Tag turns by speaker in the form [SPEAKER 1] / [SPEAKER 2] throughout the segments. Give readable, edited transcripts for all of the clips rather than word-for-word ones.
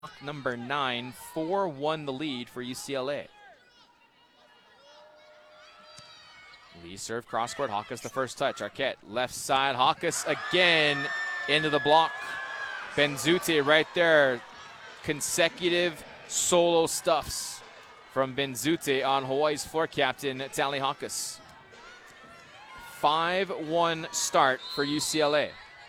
[SPEAKER 1] number 9, 4-1 the lead for UCLA. Lee serve cross court. Hawkes the first touch. Arquette left side. Hawkes again into the block. Benzute right there. Consecutive solo stuffs from Benzute on Hawaii's floor captain Tally Hawkes. 5-1 start for UCLA.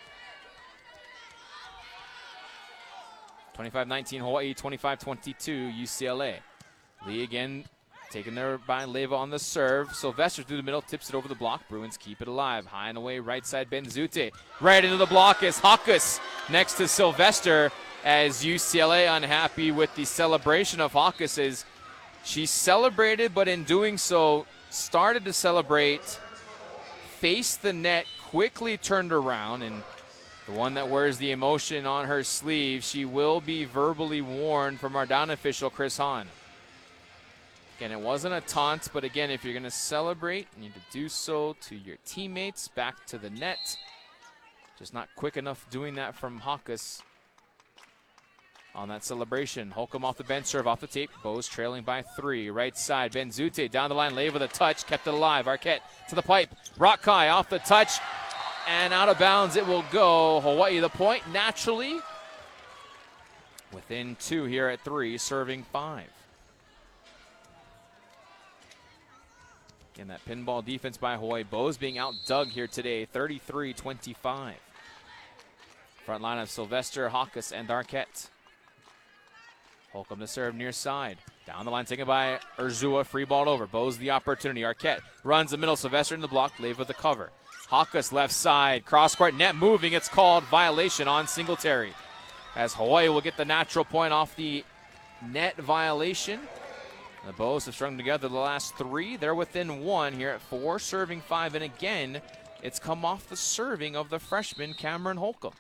[SPEAKER 1] 25-19 Hawaii, 25-22 UCLA. Lee again taken there by Leyva on the serve. Sylvester through the middle, tips it over the block. Bruins keep it alive. High and away, right side Benzute. Right into the block is Hawkes next to Sylvester, as UCLA unhappy with the celebration of Hawkes as she celebrated, but in doing so started to celebrate, faced the net, quickly turned around, and the one that wears the emotion on her sleeve, she will be verbally warned from our down official, Chris Hahn. Again, it wasn't a taunt, but again, if you're going to celebrate, you need to do so to your teammates, back to the net. Just not quick enough doing that from Hawkes on that celebration. Holcomb off the bench, serve off the tape. Bose trailing by 3. Right side, Benzute down the line, Leyva with a touch, kept it alive. Arquette to the pipe. Rockkai off the touch, and out of bounds it will go. Hawaii the point naturally. Within 2 here at 3, serving 5. Again, that pinball defense by Hawaii. Bose being outdug here today, 33-25. Front line of Sylvester, Hawkes, and Arquette. Holcomb to serve near side. Down the line taken by Urzua, free ball over. Bose the opportunity. Arquette runs the middle. Sylvester in the block. Leyva with the cover. Hawkes left side. Cross court net moving. It's called violation on Singletary, as Hawaii will get the natural point off the net violation. The Bows have strung together the last 3. They're within 1 here at 4, serving 5. And again, it's come off the serving of the freshman Cameron Holcomb.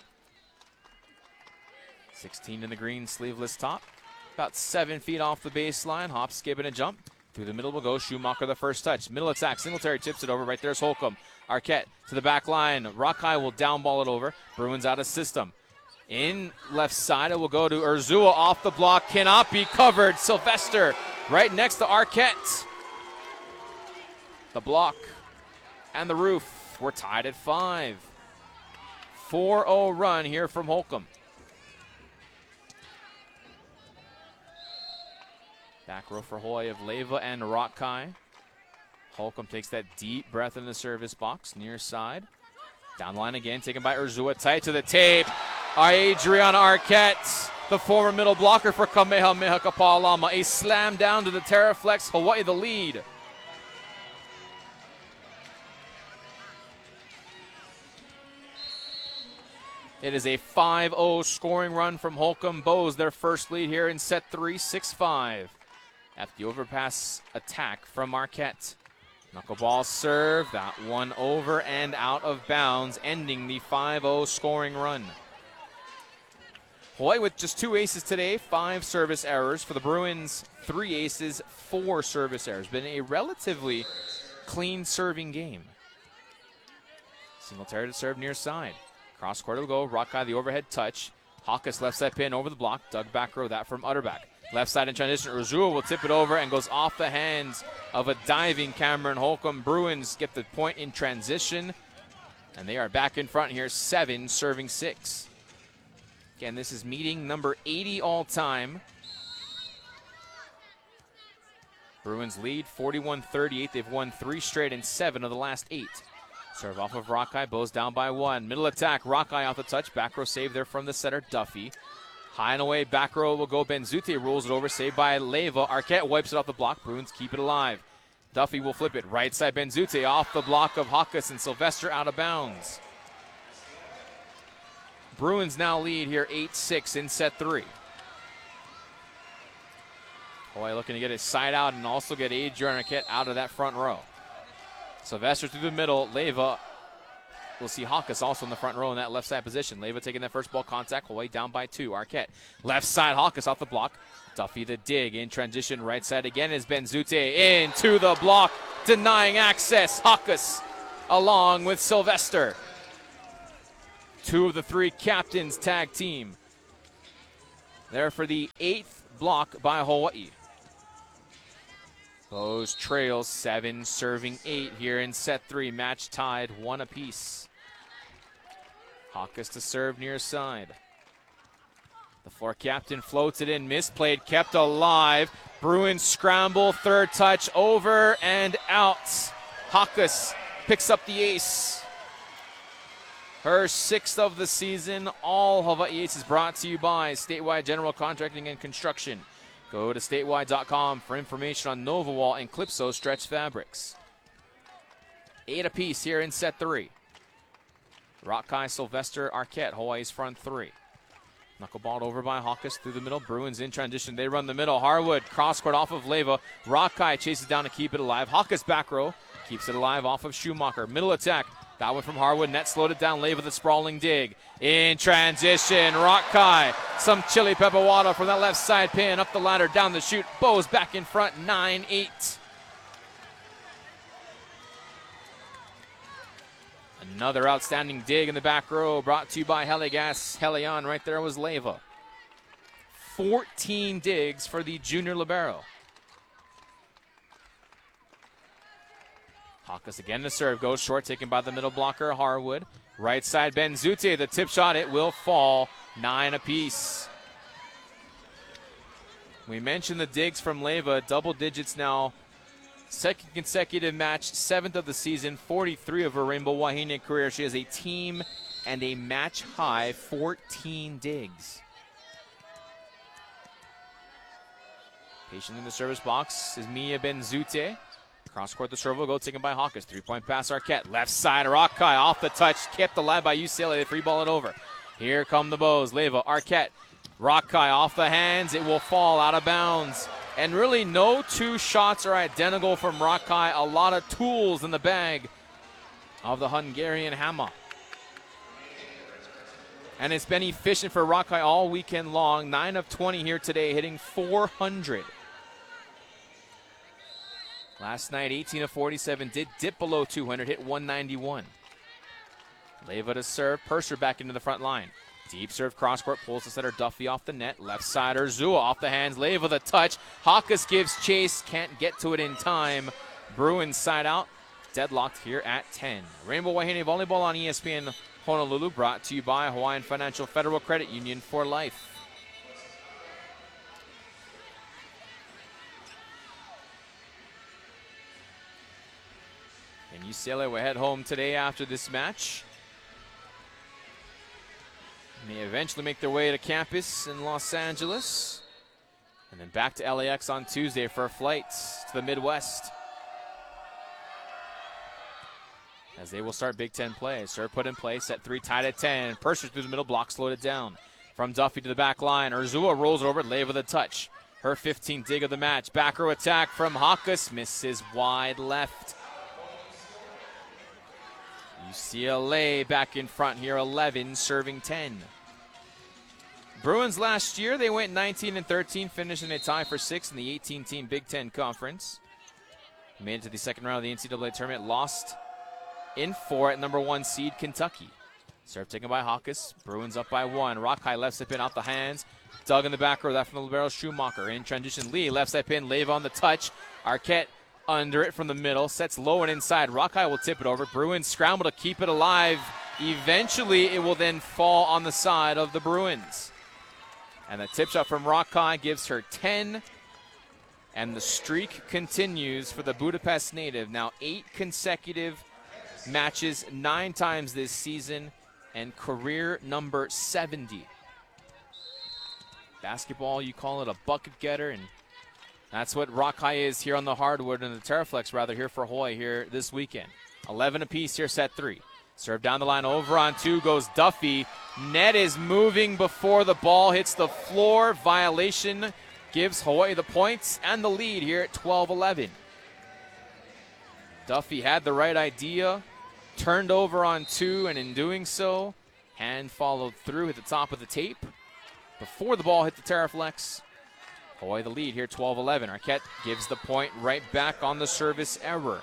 [SPEAKER 1] 16 in the green sleeveless top. About 7 feet off the baseline. Hop, skip, and a jump. Through the middle will go Schumacher the first touch. Middle attack. Singletary tips it over. Right there's Holcomb. Arquette to the back line. Rockkai will down ball it over. Bruins out of system. In left side, it will go to Urzua off the block. Cannot be covered. Sylvester right next to Arquette. The block and the roof. We're tied at 5. 4-0 run here from Holcomb. Back row for Hawaii of Leyva and Rockkai. Holcomb takes that deep breath in the service box, near side. Down the line again, taken by Urzua, tight to the tape. Adriana Arquette, the former middle blocker for Kamehameha Kapalama. A slam down to the Terraflex, Hawaii the lead. It is a 5-0 scoring run from Holcomb. Bows their first lead here in set 3, 6-5. After the overpass attack from Arquette. Knuckleball serve, that one over and out of bounds, ending the 5-0 scoring run. Hawaii with just 2 aces today, 5 service errors. For the Bruins, 3 aces, 4 service errors. Been a relatively clean serving game. Singletary to serve near side. Cross court will go, Rockkai the overhead touch. Hawkes left side pin over the block. Dug back row, that from Utterback. Left side in transition, Urzua will tip it over and goes off the hands of a diving Cameron Holcomb. Bruins get the point in transition, and they are back in front here, 7 serving 6. Again, this is meeting number 80 all time. Bruins lead 41-38. They've won 3 straight and 7 of the last 8. Serve off of Rockkai, Bows down by 1. Middle attack, Rockkai off the touch. Back row save there from the setter, Duffy. High and away, back row will go Benzute, rules it over, saved by Leyva. Arquette wipes it off the block, Bruins keep it alive. Duffy will flip it, right side Benzute, off the block of Hawkes, and Sylvester out of bounds. Bruins now lead here 8-6 in set 3. Hawaii looking to get his side out and also get Adrian Arquette out of that front row. Sylvester through the middle, Leyva. We'll see Hawkes also in the front row in that left side position. Leyva taking that first ball contact. Hawaii down by 2. Arquette left side. Hawkes off the block. Duffy the dig in transition. Right side again is Benzute into the block, denying access. Hawkes along with Sylvester. 2 of the 3 captains tag team. there for the 8th block by Hawaii. Bows trails 7, serving 8 here in set 3. Match tied 1 apiece. Hawkes to serve near side. The floor captain floats it in, misplayed, kept alive. Bruins scramble, third touch, over and out. Hawkes picks up the ace. Her 6th of the season. All Hawaii aces brought to you by Statewide General Contracting and Construction. Go to statewide.com for information on NovaWall and Clipso stretch fabrics. 8 apiece here in set 3. Rockkai, Sylvester, Arquette, Hawaii's front 3. Knuckleballed over by Hawkes through the middle. Bruins in transition. They run the middle. Harwood cross-court off of Leva. Rockkai chases down to keep it alive. Hawkes back row. Keeps it alive off of Schumacher. Middle attack. That one from Harwood. Net slowed it down. Leva the sprawling dig. In transition. Rockkai. Some chili pepper water from that left side pin. Up the ladder. Down the chute. Bows back in front. 9-8. Another outstanding dig in the back row, brought to you by Heligas. Helion right there was Leva. 14 digs for the junior libero. Hawkes again to serve, goes short, taken by the middle blocker, Harwood. Right side, Benzute, the tip shot, it will fall. 9 apiece. We mentioned the digs from Leva, double digits now. Second consecutive match, 7th of the season, 43 of her Rainbow Wahine career. She has a team and a match high 14 digs. Patient in the service box is Mia Benzute. Cross court the serve will go, taken by Hawkes. 3-point pass, Arquette. Left side, Rockkai off the touch, kept alive by UCLA. They free ball it over. Here come the Bows. Leva, Arquette. Rockkai off the hands. It will fall out of bounds. And really no two shots are identical from Rockkai. A lot of tools in the bag of the Hungarian Hammer. And it's been efficient for Rockkai all weekend long. 9 of 20 here today, hitting 400. Last night, 18 of 47, did dip below 200, hit 191. Leva to serve, Purser back into the front line. Deep serve, cross-court, pulls the center, Duffy off the net. Left side, Urzua off the hands. Leva the touch. Hawkes gives chase, can't get to it in time. Bruins side out, deadlocked here at 10. Rainbow Wahine Volleyball on ESPN Honolulu, brought to you by Hawaiian Financial Federal Credit Union for life. And UCLA will head home today after this match. May eventually make their way to campus in Los Angeles. And then back to LAX on Tuesday for a flight to the Midwest. As they will start Big Ten play. Serve put in place, set 3 tied at 10. Purser through the middle, block slowed it down. From Duffy to the back line. Urzua rolls it over, Leva the touch. Her 15th dig of the match. Back row attack from Hawkes, misses wide left. UCLA back in front here, 11, serving 10. Bruins last year, they went 19 and 13, finishing a tie for 6th in the 18-team Big Ten Conference. Made it to the second round of the NCAA tournament, lost in 4 at number 1 seed Kentucky. Serve taken by Hawkes, Bruins up by 1. Rockkai left side pin out the hands. Dug in the back row, that from the libero, Schumacher. In transition, Lee left side pin, Leva on the touch. Arquette under it from the middle, sets low and inside. Rockkai will tip it over. Bruins scramble to keep it alive. Eventually, it will then fall on the side of the Bruins. And the tip shot from Rockkai gives her 10. And the streak continues for the Budapest native. Now 8 consecutive matches, 9 times this season, and career number 70. Basketball, you call it a bucket getter, and that's what Rockkai is here on the hardwood, and the Terraflex rather, here for Hawaii here this weekend. 11 apiece here, set 3. Serve down the line, over on 2 goes Duffy. Net is moving before the ball hits the floor. Violation gives Hawaii the points and the lead here at 12-11. Duffy had the right idea, turned over on 2, and in doing so, hand followed through at the top of the tape before the ball hit the Terraflex. Hawaii the lead here, 12-11. Arquette gives the point right back on the service error.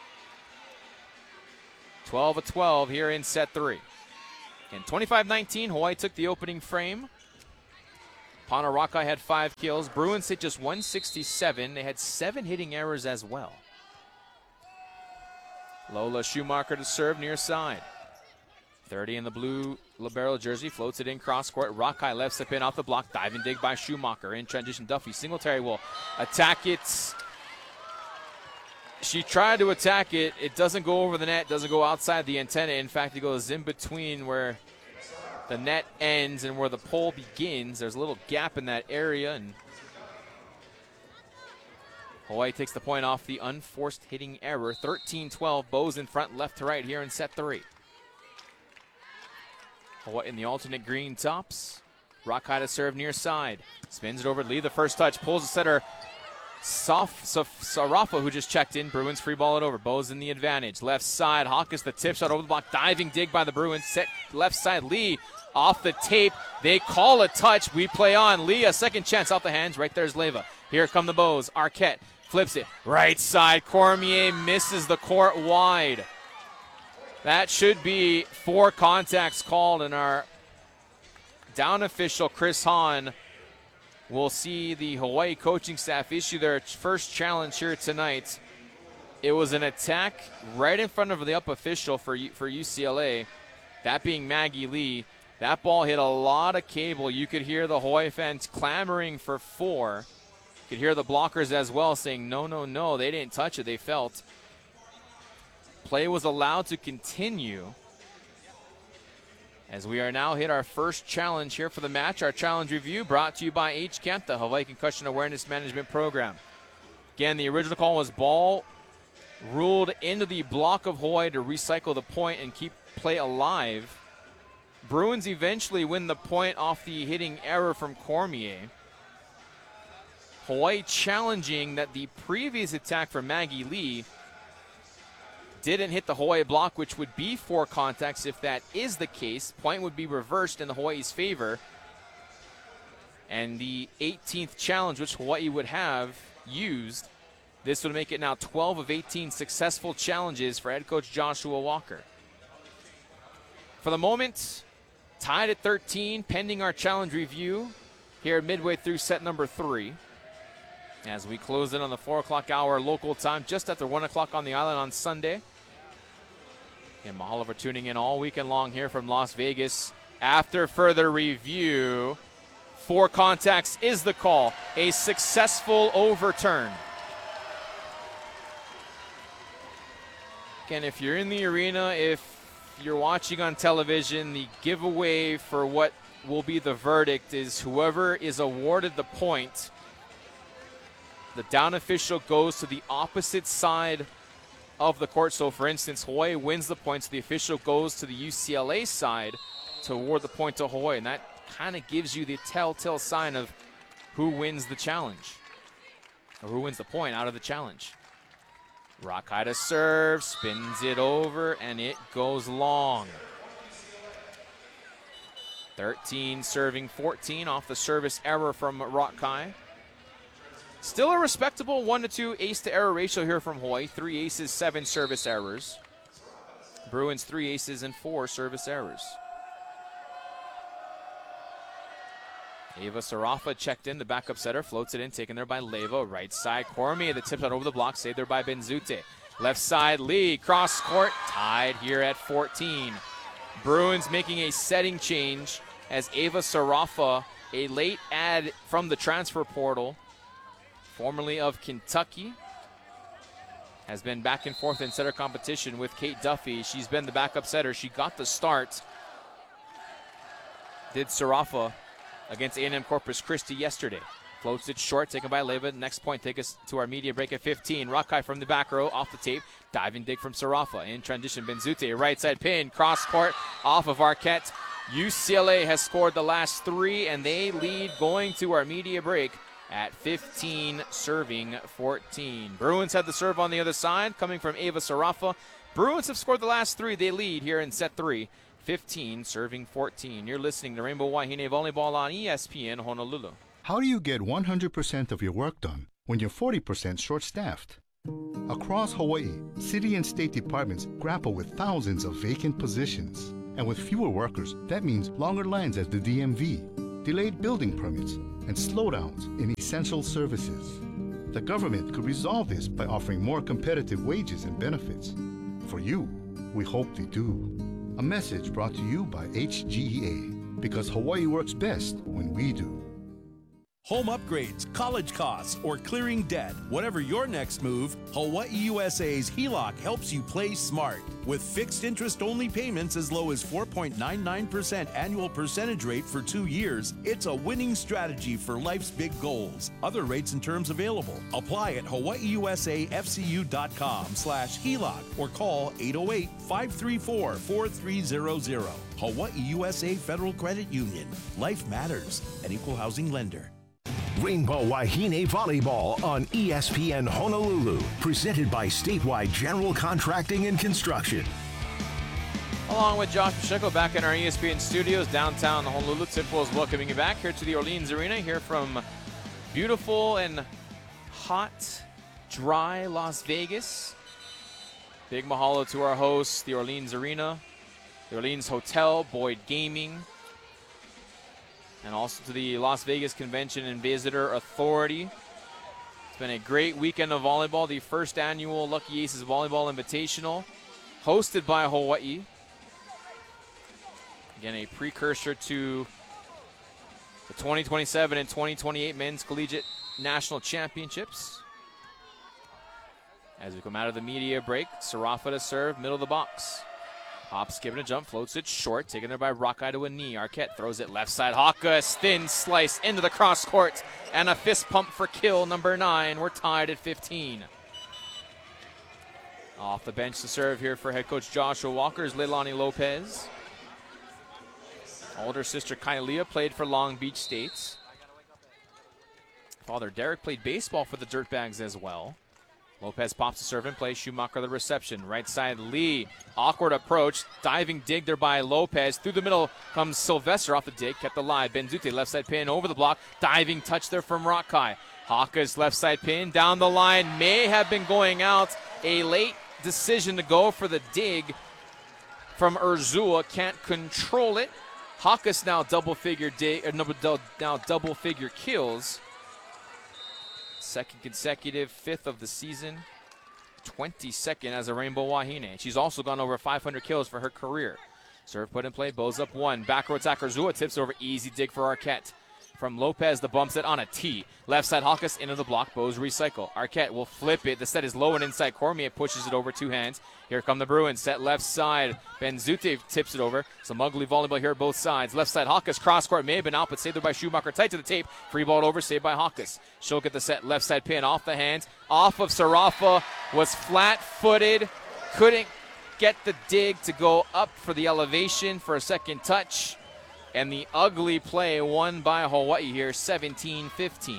[SPEAKER 1] 12-12 here in set 3. And 25-19, Hawaii took the opening frame. Pana Rockeye had 5 kills. Bruins hit just 167. They had 7 hitting errors as well. Lola Schumacher to serve near side. 30 in the blue libero jersey, floats it in cross court. Rockeye left step in off the block, dive and dig by Schumacher. In transition, Duffy. Singletary will attack it. She tried to attack it. It doesn't go over the net, doesn't go outside the antenna. In fact, it goes in between where the net ends and where the pole begins. There's a little gap in that area, and Hawaii takes the point off the unforced hitting error. 13-12, Bows in front, left to right here in set 3. Hawaii in the alternate green tops. Rockeye to serve near side. Spins it over to Lee. The first touch, pulls the setter. Sarafa, who just checked in. Bruins free ball it over. Bows in the advantage. Left side, Hawkins the tip shot over the block. Diving dig by the Bruins. Set left side, Lee off the tape. They call a touch. We play on. Lee, a second chance off the hands. Right there's Leyva. Here come the Bows. Arquette flips it. Right side, Cormier misses the court wide. That should be 4 contacts called, and our down official, Chris Hahn, will see the Hawaii coaching staff issue their first challenge here tonight. It was an attack right in front of the up official for UCLA, that being Maggie Lee. That ball hit a lot of cable. You could hear the Hawaii fans clamoring for 4. You could hear the blockers as well saying, no, no, no, they didn't touch it, they felt. Play was allowed to continue as we are now hit our first challenge here for the match. Our challenge review brought to you by HCAMP, the Hawaii Concussion Awareness Management Program. Again, the original call was ball ruled into the block of Hawaii to recycle the point and keep play alive. Bruins eventually win the point off the hitting error from Cormier. Hawaii challenging that the previous attack from Maggie Lee didn't hit the Hawaii block, which would be 4 contacts. If that is the case, point would be reversed in the Hawaii's favor. And the 18th challenge, which Hawaii would have used, this would make it now 12 of 18 successful challenges for head coach Joshua Walker. For the moment, tied at 13, pending our challenge review here midway through set number 3. As we close in on the 4 o'clock hour local time, just after 1 o'clock on the island on Sunday. And mahalo for tuning in all weekend long here from Las Vegas. After further review, 4 contacts is the call. A successful overturn. Again, if you're in the arena, if you're watching on television, the giveaway for what will be the verdict is whoever is awarded the point, the down official goes to the opposite side of the court. So, for instance, Hawaii wins the points. The official goes to the UCLA side to award the point to Hawaii. And that kind of gives you the telltale sign of who wins the challenge, or who wins the point out of the challenge. Rockeye to serve, spins it over, and it goes long. 13 serving 14 off the service error from Rockeye. Still a respectable 1-to-2 ace-to-error ratio here from Hawaii. 3 aces, 7 service errors. Bruins 3 aces and 4 service errors. Ava Sarafa checked in. The backup setter floats it in, taken there by Leyva. Right side, Cormier, the tips out over the block, saved there by Benzute. Left side, Lee, cross court, tied here at 14. Bruins making a setting change as Ava Sarafa, a late add from the transfer portal, formerly of Kentucky, has been back and forth in setter competition with Kate Duffy. She's been the backup setter. She got the start, did Sarafa, against A&M Corpus Christi yesterday. Floats it short, taken by Leyva. Next point take us to our media break at 15. Rockeye from the back row, off the tape. Diving dig from Sarafa. In transition, Benzute, right side pin, cross court, off of Arquette. UCLA has scored the last 3, and they lead going to our media break at 15, serving 14. Bruins had the serve on the other side, coming from Ava Sarafa. Bruins have scored the last 3. They lead here in set 3. 15, serving 14. You're listening to Rainbow Wahine Volleyball on ESPN Honolulu.
[SPEAKER 2] How do you get 100% of your work done when you're 40% short-staffed? Across Hawaii, city and state departments grapple with thousands of vacant positions. And with fewer workers, that means longer lines at the DMV, delayed building permits, and slowdowns in essential services. The government could resolve this by offering more competitive wages and benefits. For you, we hope they do. A message brought to you by HGEA, because Hawaii works best when we do.
[SPEAKER 3] Home upgrades, college costs, or clearing debt. Whatever your next move, Hawaii USA's HELOC helps you play smart. With fixed interest-only payments as low as 4.99% annual percentage rate for 2 years, it's a winning strategy for life's big goals. Other rates and terms available. Apply at hawaiiusafcu.com/HELOC or call 808-534-4300. Hawaii USA Federal Credit Union. Life matters. An equal housing lender.
[SPEAKER 4] Rainbow Wahine Volleyball on ESPN Honolulu, presented by Statewide General Contracting and Construction.
[SPEAKER 1] Along with Josh Pacheco back in our ESPN studios downtown Honolulu, Tim Pool is welcoming you back here to the Orleans Arena, here from beautiful and hot, dry Las Vegas. Big mahalo to our hosts, the Orleans Arena, the Orleans Hotel, Boyd Gaming, and also to the Las Vegas Convention and Visitor Authority. It's been a great weekend of volleyball, the first annual Lucky Aces Volleyball Invitational, hosted by Hawaii. Again, a precursor to the 2027 and 2028 Men's Collegiate National Championships. As we come out of the media break, Sarafa to serve, middle of the box. Hop, skip, and a jump, floats it short, taken there by Rockeye to a knee. Arquette throws it left side. Hawkus, thin slice into the cross court, and a fist pump for kill, number 9. We're tied at 15. Off the bench to serve here for head coach Joshua Walker is Leilani Lopez. Older sister Kailea played for Long Beach State. Father Derek played baseball for the Dirtbags as well. Lopez pops to serve and play. Schumacher the reception. Right side Lee. Awkward approach. Diving dig there by Lopez. Through the middle comes Sylvester off the dig. Kept alive. Benzute left side pin over the block. Diving touch there from Rockeye. Hawkes left side pin. Down the line. May have been going out. A late decision to go for the dig from Urzua. Can't control it. Hawkes now double figure kills. Second consecutive, 5th of the season, 22nd as a Rainbow Wahine. She's also gone over 500 kills for her career. Serve put in play, bows up 1. Back row attacker Zua tips over, easy dig for Arquette. From Lopez, the bump set on a tee. Left side Hawkes into the block, Bows recycle. Arquette will flip it. The set is low and inside. Cormier pushes it over 2 hands. Here come the Bruins, set left side. Benzute tips it over. Some ugly volleyball here both sides. Left side Hawkes, cross court may have been out, but saved there by Schumacher. Tight to the tape. Free ball over, saved by Hawkes. She'll get the set, left side pin off the hands. Off of Sarafa, was flat-footed. Couldn't get the dig to go up for the elevation for a second touch. And the ugly play won by Hawaii here, 17-15.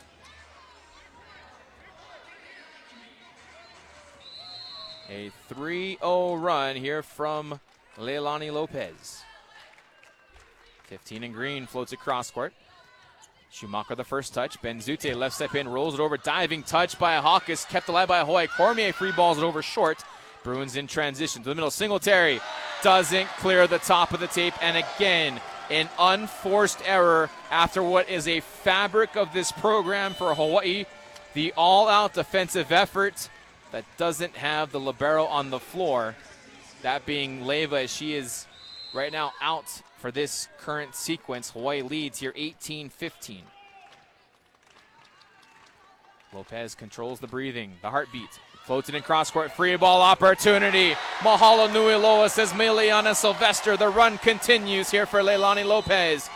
[SPEAKER 1] A 3-0 run here from Leilani Lopez. 15 in green, floats across court. Schumacher the first touch. Benzute left step in, rolls it over. Diving touch by Hawkes, kept alive by Hawaii. Cormier free balls it over short. Bruins in transition to the middle. Singletary doesn't clear the top of the tape. And again, an unforced error after what is a fabric of this program for Hawaii. The all-out defensive effort that doesn't have the libero on the floor. That being Leva, as she is right now out for this current sequence. Hawaii leads here 18-15. Lopez controls the breathing, the heartbeat. Floats it in cross-court, free ball opportunity. Mahalo nui loa, says Miliana Sylvester. The run continues here for Leilani Lopez.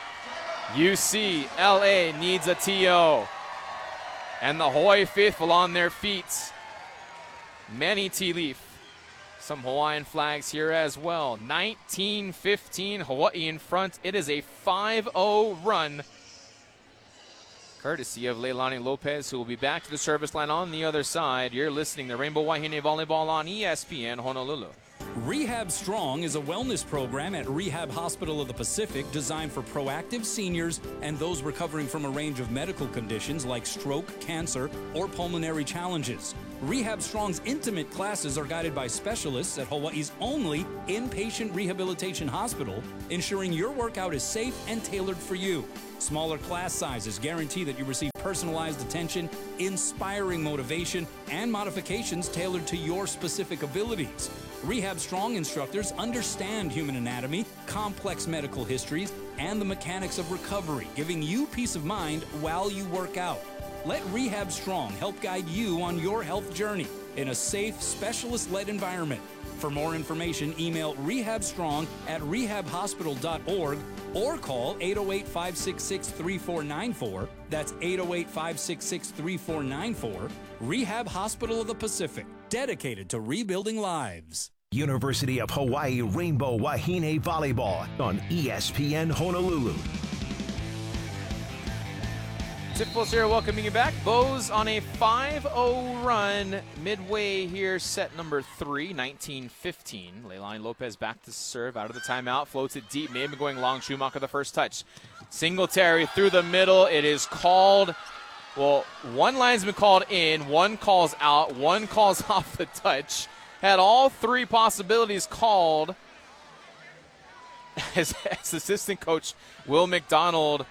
[SPEAKER 1] UCLA needs a TO. And the Hawaii faithful on their feet. Manny T-Leaf. Some Hawaiian flags here as well. 19-15, Hawaii in front. It is a 5-0 run, courtesy of Leilani Lopez, who will be back to the service line on the other side. You're listening to Rainbow Wahine Volleyball on ESPN Honolulu.
[SPEAKER 5] Rehab Strong is a wellness program at Rehab Hospital of the Pacific designed for proactive seniors and those recovering from a range of medical conditions like stroke, cancer, or pulmonary challenges. Rehab Strong's intimate classes are guided by specialists at Hawaii's only inpatient rehabilitation hospital, ensuring your workout is safe and tailored for you. Smaller class sizes guarantee that you receive personalized attention, inspiring motivation, and modifications tailored to your specific abilities. Rehab Strong instructors understand human anatomy, complex medical histories, and the mechanics of recovery, giving you peace of mind while you work out. Let Rehab Strong help guide you on your health journey in a safe, specialist-led environment. For more information, email rehabstrong@rehabhospital.org or call 808-566-3494. That's 808-566-3494. Rehab Hospital of the Pacific, dedicated to rebuilding lives.
[SPEAKER 4] University of Hawaii Rainbow Wahine Volleyball on ESPN Honolulu.
[SPEAKER 1] Tipfuls here, welcoming you back. Bows on a 5-0 run midway here, set number 3, 19-15. Leilani Lopez back to serve out of the timeout, floats it deep. May have been going long. Schumacher the first touch. Singletary through the middle. It is called, well, one linesman called in, one calls out, one calls off the touch. Had all three possibilities called as assistant coach Will McDonald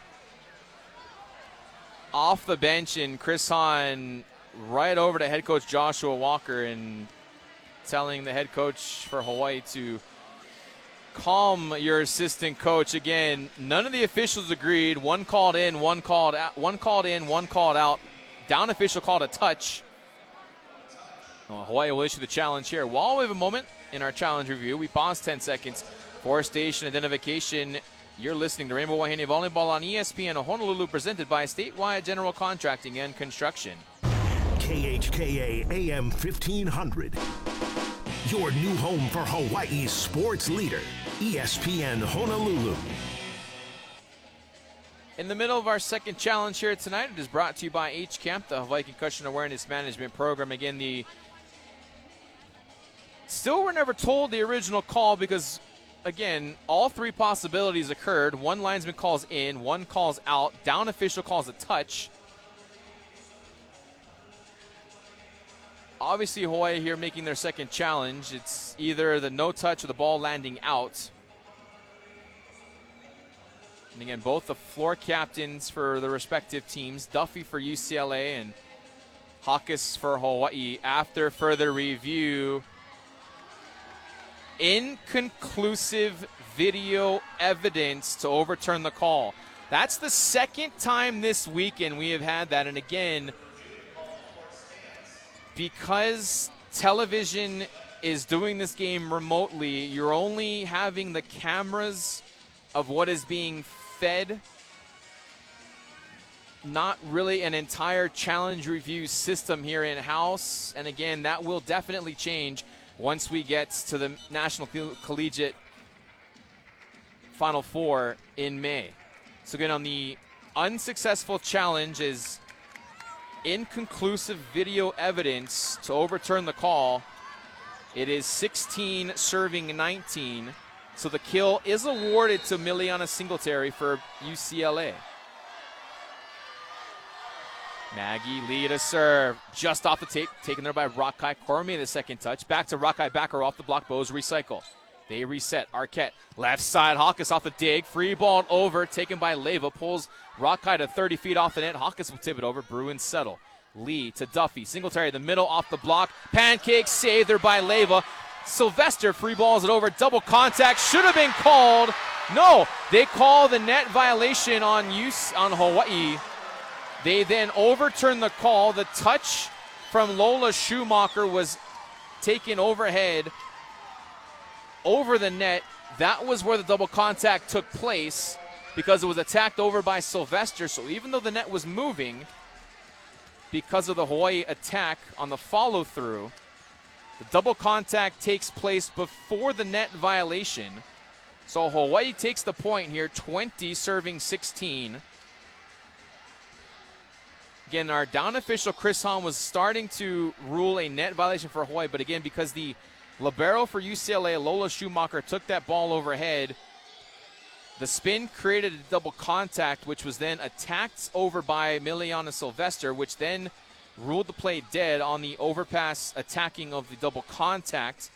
[SPEAKER 1] off the bench, and Chris Hahn right over to head coach Joshua Walker and telling the head coach for Hawaii to calm your assistant coach. Again, none of the officials agreed. One called in, one called out, one called in, one called out. Down official called a touch. Well, Hawaii will issue the challenge here. While we have a moment in our challenge review, we pause 10 seconds for station identification. You're listening to Rainbow Wahine Volleyball on ESPN Honolulu, presented by Statewide General Contracting and Construction.
[SPEAKER 4] KHKA AM 1500. Your new home for Hawaii's sports leader, ESPN Honolulu.
[SPEAKER 1] In the middle of our second challenge here tonight, it is brought to you by HCAMP, the Hawaii Concussion Awareness Management Program. Again, still we're never told the original call because, again, all three possibilities occurred. One linesman calls in, one calls out, down official calls a touch. Obviously, Hawaii here making their second challenge. It's either the no touch or the ball landing out. And again, both the floor captains for the respective teams, Duffy for UCLA and Hawkes for Hawaii, after further review, inconclusive video evidence to overturn the call. That's the second time this weekend we have had that. And again, because television is doing this game remotely, you're only having the cameras of what is being fed, not really an entire challenge review system here in-house. And again, that will definitely change once we get to the National Collegiate Final Four in May. So again, on the unsuccessful challenge is inconclusive video evidence to overturn the call. It is 16 serving 19. So the kill is awarded to Miliana Singletary for UCLA. Maggie Lee to serve. Just off the tape, taken there by Rakai Cormier, the second touch. Back to Rakai, backer off the block. Bows recycle. They reset. Arquette, left side. Hawkes off the dig. Free ball over. Taken by Leyva. Pulls Rakai to 30 feet off the net. Hawkes will tip it over. Bruins settle. Lee to Duffy. Singletary in the middle off the block. Pancake saved there by Leyva. Sylvester free balls it over. Double contact. Should have been called. No, they call the net violation on Hawaii. They then overturn the call. The touch from Lola Schumacher was taken overhead over the net. That was where the double contact took place because it was attacked over by Sylvester. So even though the net was moving, because of the Hawaii attack on the follow-through, the double contact takes place before the net violation. So Hawaii takes the point here, 20 serving 16. Again, our down official, Chris Hahn, was starting to rule a net violation for Hawaii, but again, because the libero for UCLA, Lola Schumacher, took that ball overhead, the spin created a double contact, which was then attacked over by Miliana Sylvester, which then ruled the play dead on the overpass attacking of the double contact,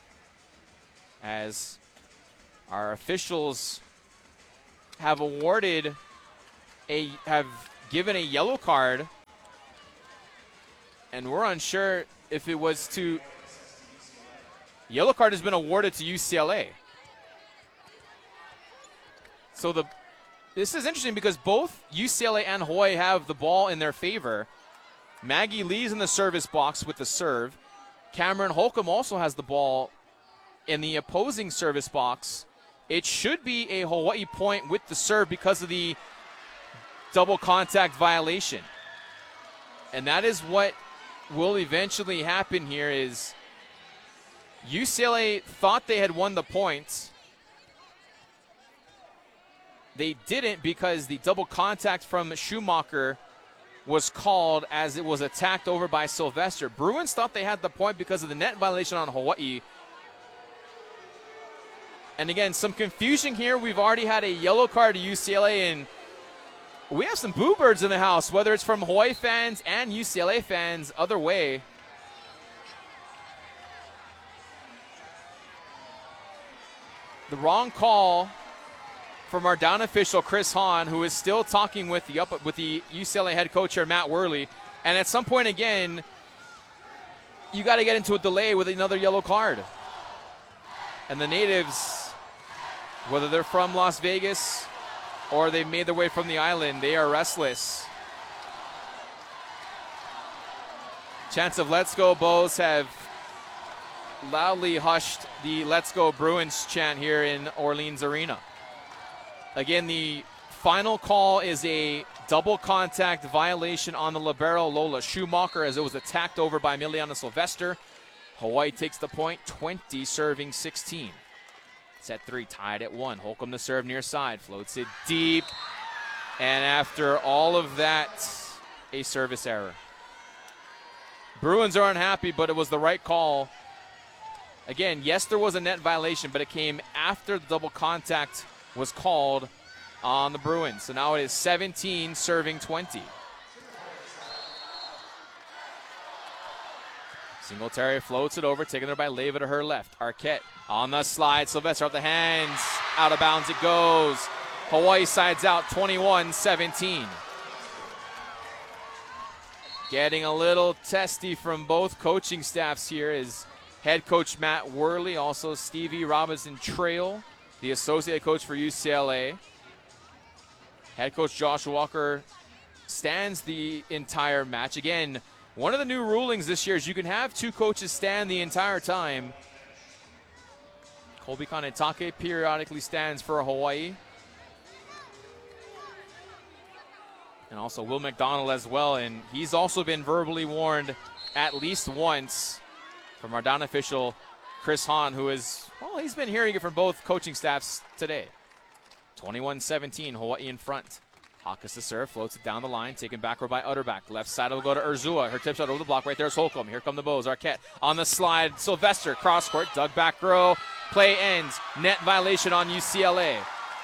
[SPEAKER 1] as our officials have awarded have given a yellow card, and we're unsure if it was to. Yellow card has been awarded to UCLA. So this is interesting because both UCLA and Hawaii have the ball in their favor. Maggie Lee's in the service box with the serve. Cameron Holcomb also has the ball in the opposing service box. It should be a Hawaii point with the serve because of the double contact violation. And that is what will eventually happen here is UCLA thought they had won the points. They didn't because the double contact from Schumacher was called as it was attacked over by Sylvester. Bruins thought they had the point because of the net violation on Hawaii. And again, some confusion here. We've already had a yellow card to UCLA, and we have some boo birds in the house, whether it's from Hawaii fans and UCLA fans, other way. The wrong call from our down official, Chris Hahn, who is still talking with the UCLA head coach here, Matt Worley. And at some point, again, you got to get into a delay with another yellow card. And the natives, whether they're from Las Vegas or they've made their way from the island, they are restless. Chants of Let's Go Bows have loudly hushed the Let's Go Bruins chant here in Orleans Arena. Again, the final call is a double contact violation on the libero Lola Schumacher as it was attacked over by Emiliana Sylvester. Hawaii takes the point, 20 serving 16. Set 3 tied at 1. Holcomb to serve near side, floats it deep. And after all of that, a service error. Bruins are unhappy, but it was the right call. Again, yes, there was a net violation, but it came after the double contact was called on the Bruins. So now it is 17 serving 20. Singletary floats it over, taken there by Leyva to her left. Arquette on the slide. Sylvester out the hands. Out of bounds it goes. Hawaii sides out 21-17. Getting a little testy from both coaching staffs here is head coach Matt Worley, also Stevie Robinson-Trail, the associate coach for UCLA. Head coach Josh Walker stands the entire match. Again, one of the new rulings this year is you can have 2 coaches stand the entire time. Colby Kanetake periodically stands for Hawaii. And also Will McDonald as well, and he's also been verbally warned at least once from our down official Chris Hahn, who is, well, he's been hearing it from both coaching staffs today. 21-17, Hawaii in front. Hawkins to serve, floats it down the line, taken backward by Utterback. Left side will go to Urzua. Her tip shot over the block. Right there's Holcomb. Here come the Bows. Arquette on the slide. Sylvester, cross court, dug back row. Play ends. Net violation on UCLA.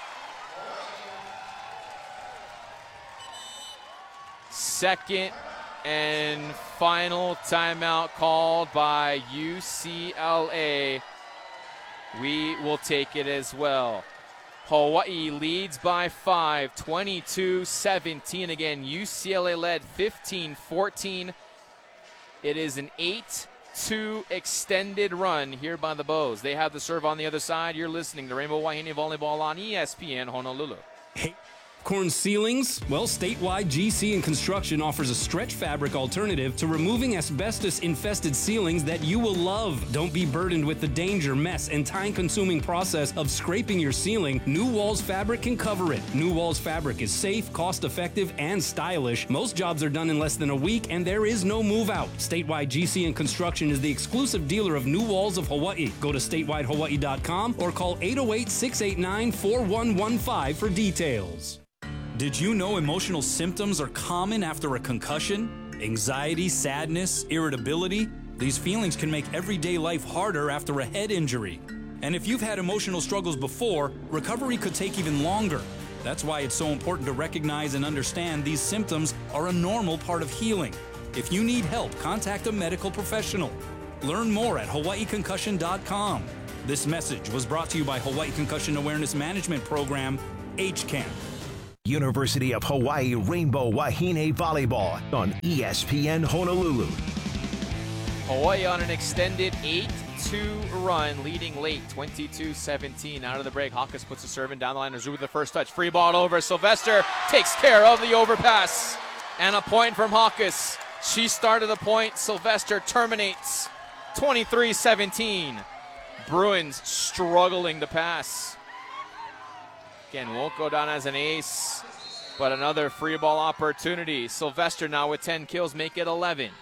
[SPEAKER 1] Second and final timeout called by UCLA. We will take it as well. Hawaii leads by 5, 22-17. Again, UCLA led 15-14. It is an 8-2 extended run here by the Bows. They have the serve on the other side. You're listening to Rainbow Wahine Volleyball on ESPN Honolulu.
[SPEAKER 5] Hey. Corn ceilings? Well, Statewide GC and Construction offers a stretch fabric alternative to removing asbestos-infested ceilings that you will love. Don't be burdened with the danger, mess, and time-consuming process of scraping your ceiling. New Walls Fabric can cover it. New Walls Fabric is safe, cost-effective, and stylish. Most jobs are done in less than a week, and there is no move-out. Statewide GC and Construction is the exclusive dealer of New Walls of Hawaii. Go to statewide.hawaii.com or call 808-689-4115 for details. Did you know emotional symptoms are common after a concussion? Anxiety, sadness, irritability? These feelings can make everyday life harder after a head injury. And if you've had emotional struggles before, recovery could take even longer. That's why it's so important to recognize and understand these symptoms are a normal part of healing. If you need help, contact a medical professional. Learn more at hawaiiconcussion.com. This message was brought to you by Hawaii Concussion Awareness Management Program, HCAM.
[SPEAKER 4] University of Hawaii Rainbow Wahine Volleyball on ESPN Honolulu.
[SPEAKER 1] Hawaii on an extended 8-2 run, leading late, 22-17. Out of the break, Hawkins puts a serve in down the line. Arzu with the first touch. Free ball over. Sylvester takes care of the overpass. And a point from Hawkins. She started the point. Sylvester terminates. 23-17. Bruins struggling to pass. Again, won't go down as an ace, but another free ball opportunity. Sylvester now with 10 kills, make it 11.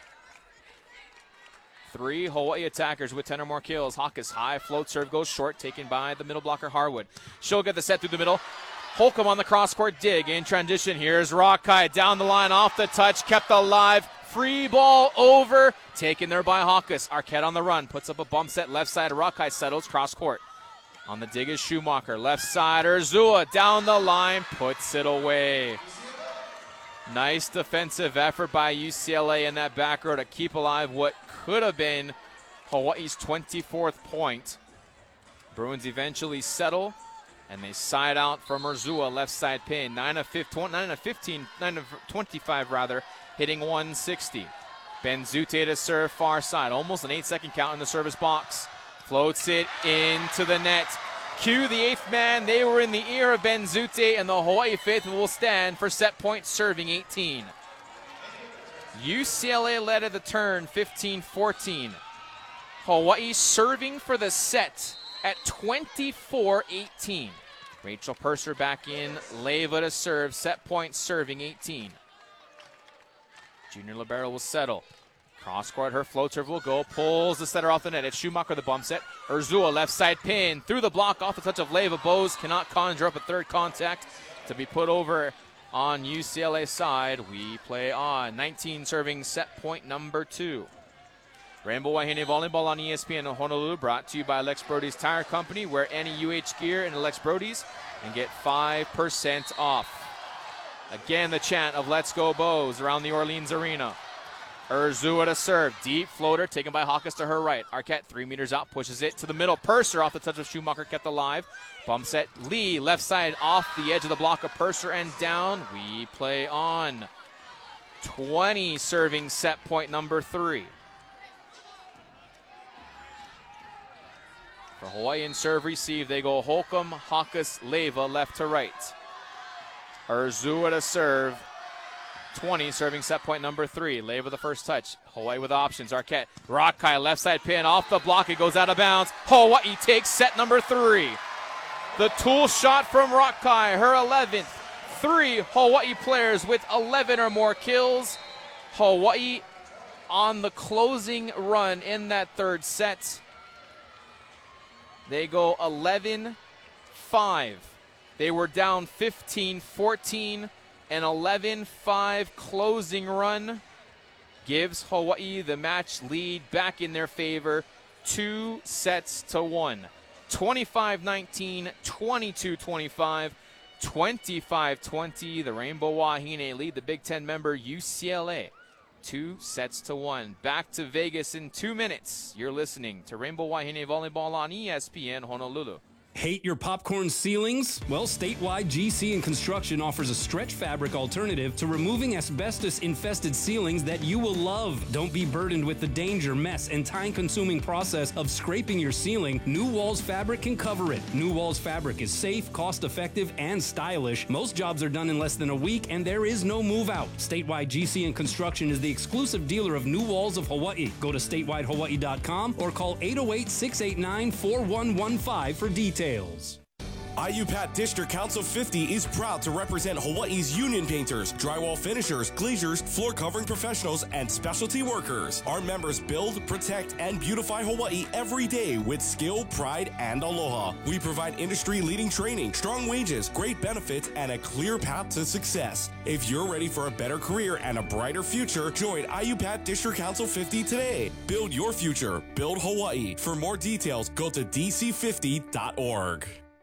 [SPEAKER 1] 3 Hawaii attackers with 10 or more kills. Hawkins high, float serve goes short, taken by the middle blocker Harwood. She'll get the set through the middle. Holcomb on the cross-court dig in transition. Here's Rockeye down the line, off the touch, kept alive. Free ball over, taken there by Hawkins. Arquette on the run, puts up a bump set left side. Rockeye settles cross-court. On the dig is Schumacher. Left side, Urzua down the line, puts it away. Nice defensive effort by UCLA in that back row to keep alive what could have been Hawaii's 24th point. Bruins eventually settle, and they side out from Urzua, left side pin. 9 of 25 rather, hitting 160. Benzute to serve far side, almost an 8-second count in the service box. Floats it into the net. Cue the 8th man. They were in the ear of Benzute, and the Hawaii faithful will stand for set point serving 18. UCLA led at the turn 15-14. Hawaii serving for the set at 24-18. Rachel Purser back in. Leyva to serve. Set point serving 18. Junior libero will settle. Cross court, her float serve will go. Pulls the setter off the net. It's Schumacher the bump set. Urzua left side pin. Through the block off the touch of Leyva. Bose cannot conjure up a third contact to be put over on UCLA side. We play on. 19 serving set point number 2. Rainbow Wahine Volleyball on ESPN in Honolulu, brought to you by Lex Brody's Tire Company. Wear any UH gear in Lex Brody's and get 5% off. Again, the chant of Let's Go Bows around the Orleans Arena. Urzua to serve. Deep floater taken by Hawkins to her right. Arquette 3 meters out, pushes it to the middle. Purser off the touch of Schumacher, kept alive. Bump set. Lee left side off the edge of the block of Purser and down. We play on. 20 serving set point number 3. For Hawaiian serve receive, they go Holcomb, Hawkins, Leyva left to right. Urzua to serve. 20 serving set point number 3. Leyva the first touch. Hawaii with options. Arquette. Rockeye left side pin off the block. It goes out of bounds. Hawaii takes set number 3. The tool shot from Rockeye, her 11th. 3 Hawaii players with 11 or more kills. Hawaii on the closing run in that third set. They go 11-5. They were down 15-14. An 11-5 closing run gives Hawaii the match lead back in their favor, 2-1. 25-19, 22-25, 25-20. The Rainbow Wahine lead the Big Ten member UCLA 2-1. Back to Vegas in 2 minutes. You're listening to Rainbow Wahine Volleyball on ESPN Honolulu.
[SPEAKER 5] Hate your popcorn ceilings? Well, Statewide GC and Construction offers a stretch fabric alternative to removing asbestos-infested ceilings that you will love. Don't be burdened with the danger, mess, and time-consuming process of scraping your ceiling. New Walls Fabric can cover it. New Walls Fabric is safe, cost-effective, and stylish. Most jobs are done in less than a week, and there is no move-out. Statewide GC and Construction is the exclusive dealer of New Walls of Hawaii. Go to statewidehawaii.com or call 808-689-4115 for details.
[SPEAKER 6] IUPAT District Council 50 is proud to represent Hawaii's union painters, drywall finishers, glaziers, floor covering professionals, and specialty workers. Our members build, protect, and beautify Hawaii every day with skill, pride, and aloha. We provide industry-leading training, strong wages, great benefits, and a clear path to success. If you're ready for a better career and a brighter future, join IUPAT District Council 50 today. Build your future. Build Hawaii. For more details, go to dc50.org.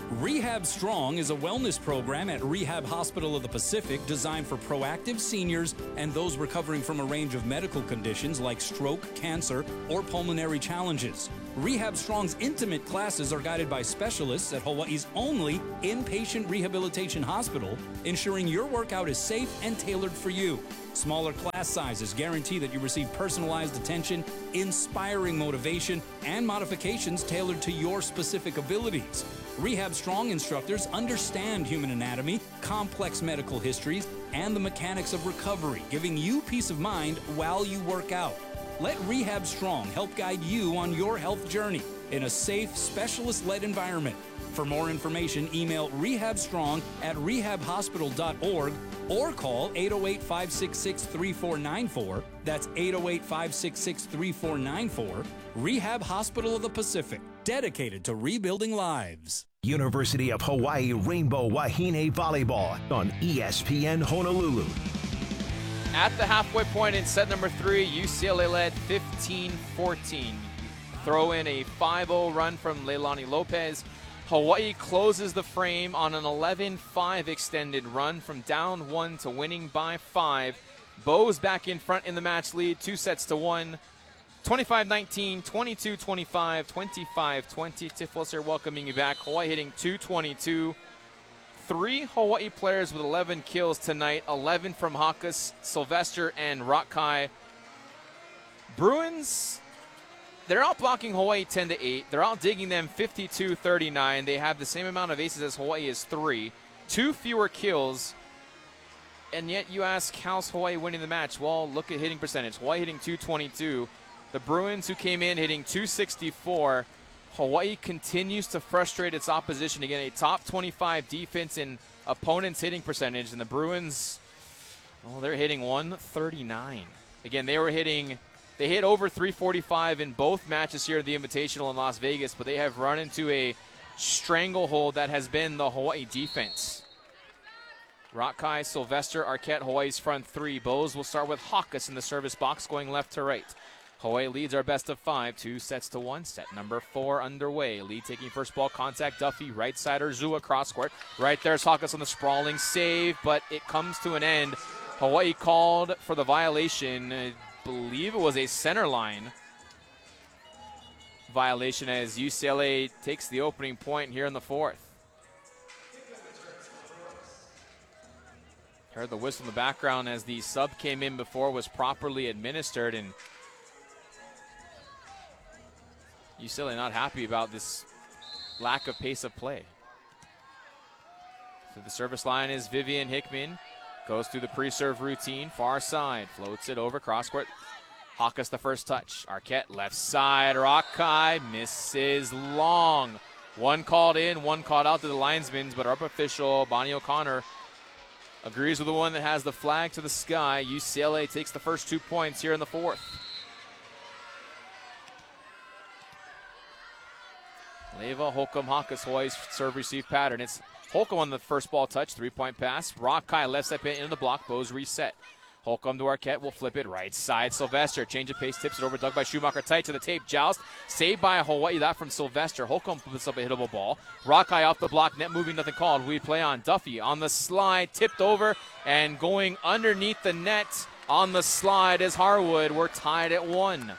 [SPEAKER 5] Rehab Strong is a wellness program at Rehab Hospital of the Pacific designed for proactive seniors and those recovering from a range of medical conditions like stroke, cancer, or pulmonary challenges. Rehab Strong's intimate classes are guided by specialists at Hawaii's only inpatient rehabilitation hospital, ensuring your workout is safe and tailored for you. Smaller class sizes guarantee that you receive personalized attention, inspiring motivation, and modifications tailored to your specific abilities. Rehab Strong instructors understand human anatomy, complex medical histories, and the mechanics of recovery, giving you peace of mind while you work out. Let Rehab Strong help guide you on your health journey in a safe, specialist-led environment. For more information, email rehabstrong@rehabhospital.org or call 808-566-3494. That's 808-566-3494. Rehab Hospital of the Pacific, dedicated to rebuilding lives.
[SPEAKER 4] University of Hawaii Rainbow Wahine Volleyball on ESPN Honolulu.
[SPEAKER 1] At the halfway point in set number 3, UCLA led 15-14. Throw in a 5-0 run from Leilani Lopez. Hawaii closes the frame on an 11-5 extended run from down 1 to winning by 5. Bows back in front in the match lead, 2-1. 25-19, 22-25, 25-20. Tiflos here welcoming you back. Hawaii hitting 222. 3 Hawaii players with 11 kills tonight. 11 from Hakas, Sylvester, and Rakai. Bruins, they're out blocking Hawaii 10-8. They're out digging them 52-39. They have the same amount of aces as Hawaii is 3. 2 fewer kills. And yet you ask, how's Hawaii winning the match? Well, look at hitting percentage. Hawaii hitting 222. The Bruins, who came in hitting 264. Hawaii continues to frustrate its opposition. Again, a top 25 defense in opponents' hitting percentage. And the Bruins, well, they're hitting 139. Again, they hit over 345 in both matches here at the Invitational in Las Vegas, but they have run into a stranglehold that has been the Hawaii defense. Rakai, Sylvester, Arquette, Hawaii's front 3. Bows will start with Hakas in the service box, going left to right. Hawaii leads our best of 5, 2-1. Set number 4 underway. Lee taking first ball contact. Duffy, right side, Zua cross court. Right there's Hakas on the sprawling save, but it comes to an end. Hawaii called for the violation. I believe it was a center line violation as UCLA takes the opening point here in the 4th. Heard the whistle in the background as the sub came in before was properly administered, and UCLA not happy about this lack of pace of play. So the service line is Vivian Hickman. Goes through the pre-serve routine, far side, floats it over, cross court. Hakas the first touch. Arquette left side, Rakai misses long. One called in, one called out to the linesmen, but our official, Bonnie O'Connor, agrees with the one that has the flag to the sky. UCLA takes the first 2 points here in the 4th. Leva, Holcomb, Hakas, Hawaii's serve-receive pattern. It's Holcomb on the first ball touch, 3-point pass. Rakai left step in into the block, Bows reset. Holcomb to Arquette, will flip it right side. Sylvester, change of pace, tips it over, dug by Schumacher, tight to the tape, joust. Saved by Hawaii, that from Sylvester. Holcomb puts up a hittable ball. Rakai off the block, net moving, nothing called. We play on Duffy on the slide, tipped over, and going underneath the net on the slide is Harwood. We're tied at 1.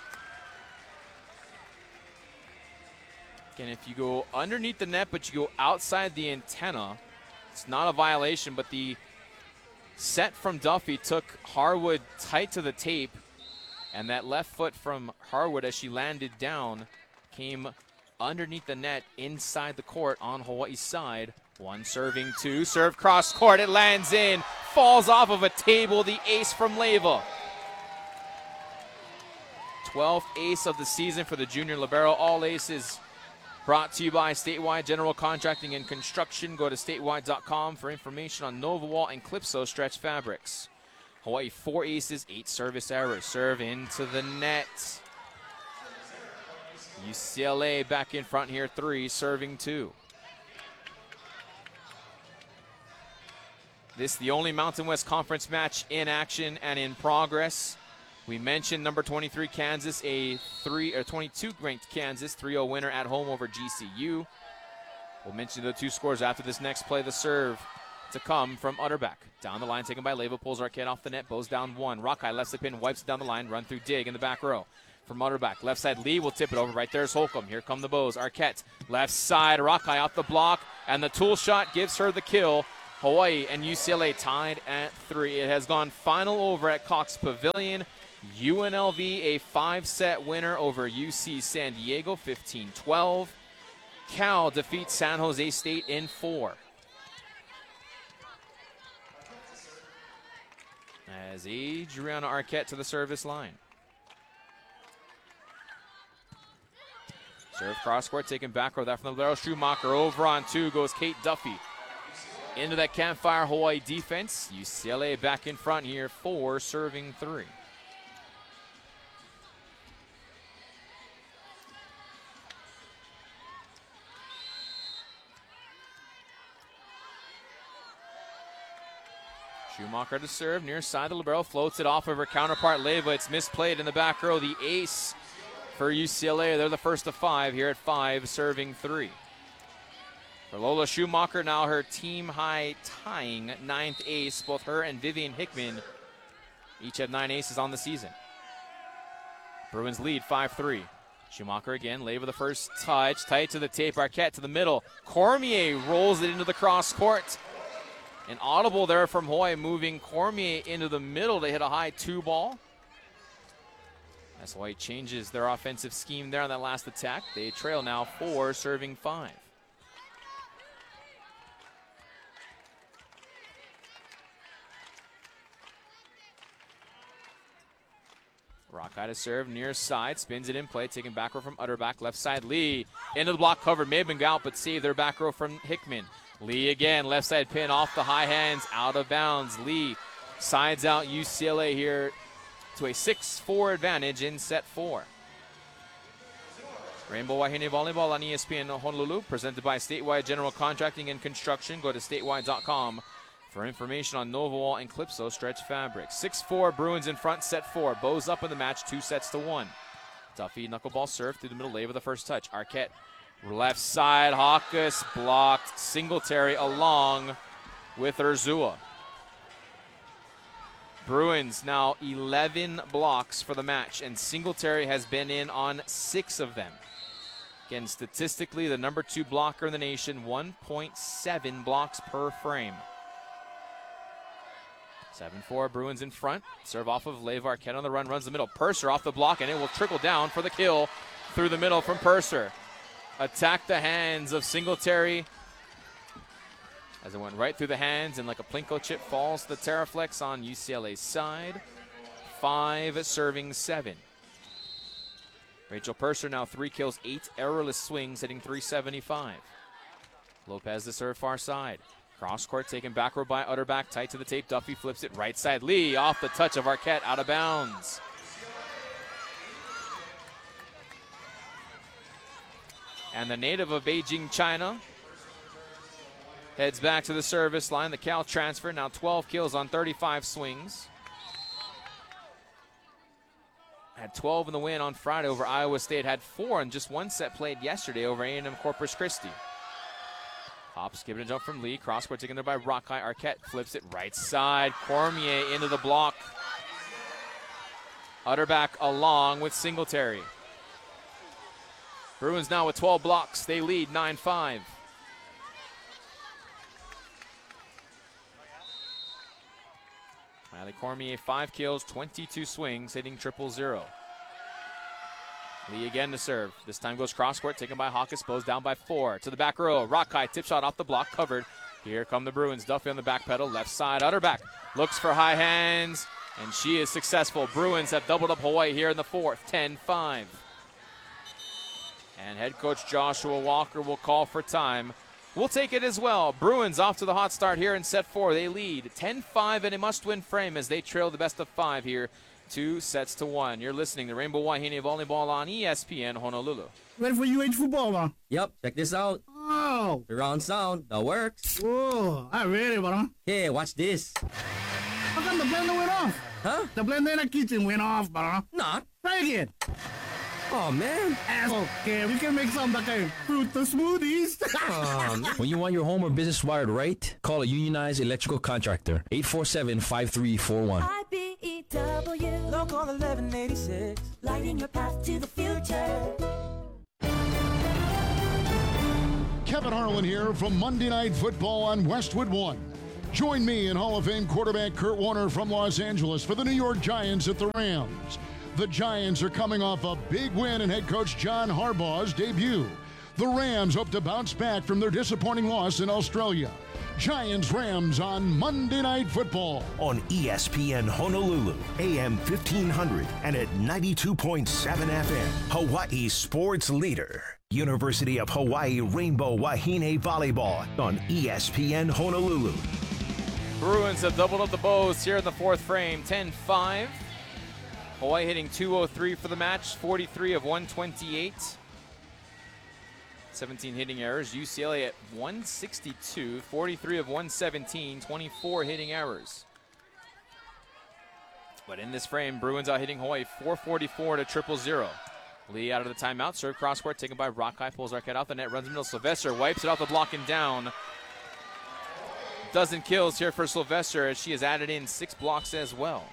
[SPEAKER 1] Again, if you go underneath the net but you go outside the antenna, it's not a violation, but the set from Duffy took Harwood tight to the tape, and that left foot from Harwood as she landed down came underneath the net inside the court on Hawaii's side. 1 serving, 2, serve cross court, it lands in, falls off of a table, the ace from Leva. 12th ace of the season for the junior libero. All aces brought to you by Statewide General Contracting and Construction. Go to statewide.com for information on NovaWall and Clipso stretch fabrics. Hawaii 4 aces, 8 service errors. Serve into the net. UCLA back in front here, 3, serving 2. This the only Mountain West Conference match in action and in progress. We mentioned number 23 Kansas, a 22 ranked Kansas 3-0 winner at home over GCU. We'll mention the two scores after this next play. The serve to come from Utterback. Down the line, taken by Leyva, pulls Arquette off the net, bows down one. Rockeye left side pin, wipes it down the line, run through dig in the back row. From Utterback, left side Lee will tip it over. Right there's Holcomb. Here come the bows. Arquette, left side, Rockeye off the block, and the tool shot gives her the kill. Hawaii and UCLA tied at 3. It has gone final over at Cox Pavilion. UNLV a 5-set winner over UC San Diego, 15-12. Cal defeats San Jose State in 4. As Adriana Arquette to the service line. Serve cross court, taken back row. That from the Daryl Schumacher. Over on 2 goes Kate Duffy. Into that Campfire Hawaii defense. UCLA back in front here, 4 serving 3. Schumacher to serve, near side the libero, floats it off of her counterpart Leyva. It's misplayed in the back row. The ace for UCLA. They're the first of 5 here at 5, serving 3. For Lola Schumacher, now her team high tying 9th ace. Both her and Vivian Hickman each have 9 aces on the season. Bruins lead 5-3. Schumacher again, Leyva the first touch, tight to the tape. Arquette to the middle. Cormier rolls it into the cross court. An audible there from Hawaii, moving Cormier into the middle to hit a high 2 ball. As Hawaii changes their offensive scheme there on that last attack. They trail now 4, serving 5. Rockeye to serve, near side, spins it in play, taken back row from Utterback, left side Lee, into the block covered, may have been out, but saved their back row from Hickman. Lee again, left side pin off the high hands, out of bounds. Lee sides out UCLA here to a 6-4 advantage in set 4. Rainbow Wahine Volleyball on ESPN Honolulu, presented by Statewide General Contracting and Construction. Go to statewide.com for information on Novawall and Clipso Stretch Fabric. 6-4, Bruins in front, set 4. Bows up in the match, 2-1. Duffy, knuckleball serve through the middle, Leyva the first touch. Arquette, left side, Hawkus blocked. Singletary along with Urzua. Bruins now 11 blocks for the match, and Singletary has been in on 6 of them. Again, statistically, the number 2 blocker in the nation, 1.7 blocks per frame. 7-4, Bruins in front. Serve off of Leyva. Arquette on the run, runs the middle. Purser off the block, and it will trickle down for the kill through the middle from Purser. Attack the hands of Singletary as it went right through the hands, and like a Plinko chip falls the Terraflex on UCLA's side. 5 serving 7. Rachel Purser now 3 kills, 8 errorless swings, hitting .375. Lopez to serve far side. Cross court taken back row by Utterback, tight to the tape. Duffy flips it right side. Lee off the touch of Arquette, out of bounds. And the native of Beijing, China, heads back to the service line. The Cal transfer, now 12 kills on 35 swings. Had 12 in the win on Friday over Iowa State. Had 4 in just 1 set played yesterday over A&M Corpus Christi. Hops giving a jump from Lee. Cross court taken there by Rockeye. Arquette flips it right side. Cormier into the block. Utterback along with Singletary. Bruins now with 12 blocks. They lead 9-5. Riley Cormier, 5 kills, 22 swings, hitting 000. Lee again to serve. This time goes cross court, taken by Hawkus, bows down by 4. To the back row, Rockeye, tip shot off the block, covered. Here come the Bruins. Duffy on the back pedal, left side, Utterback. Looks for high hands, and she is successful. Bruins have doubled up Hawaii here in the 4th, 10-5. And head coach Joshua Walker will call for time. We'll take it as well. Bruins off to the hot start here in set 4. They lead 10-5 in a must-win frame as they trail the best of 5 here, 2-1. You're listening to Rainbow Wahine Volleyball on ESPN Honolulu.
[SPEAKER 7] Ready for UH football, huh?
[SPEAKER 8] Yep, check this out.
[SPEAKER 7] Oh.
[SPEAKER 8] Surround sound, that works.
[SPEAKER 7] Whoa, I'm ready, bro.
[SPEAKER 8] Hey, watch this.
[SPEAKER 7] How come the blender went off?
[SPEAKER 8] Huh?
[SPEAKER 7] The blender in the kitchen went off, bro.
[SPEAKER 8] Not.
[SPEAKER 7] Try again.
[SPEAKER 8] Oh, man.
[SPEAKER 7] Okay, we can make some like a fruit smoothies.
[SPEAKER 9] When you want your home or business wired right, call a unionized electrical contractor. 847-5341.
[SPEAKER 10] IBEW. Local 1186. Lighting your path to the future.
[SPEAKER 11] Kevin Harlan here from Monday Night Football on Westwood One. Join me and Hall of Fame quarterback Kurt Warner from Los Angeles for the New York Giants at the Rams. The Giants are coming off a big win in head coach John Harbaugh's debut. The Rams hope to bounce back from their disappointing loss in Australia. Giants-Rams on Monday Night Football.
[SPEAKER 4] On ESPN Honolulu, AM 1500 and at 92.7 FM. Hawaii's sports leader. University of Hawaii Rainbow Wahine Volleyball on ESPN Honolulu.
[SPEAKER 1] Bruins have doubled up the Bows here in the fourth frame, 10-5. Hawaii hitting .203 for the match, 43 of 128. 17 hitting errors. UCLA at 162, 43 of 117, 24 hitting errors. But in this frame, Bruins out hitting Hawaii 444 to 000. Lee out of the timeout, serve cross court, taken by Rockeye, pulls Arquette out the net, runs middle. Sylvester wipes it off the block and down. Dozen kills here for Sylvester as she has added in 6 blocks as well.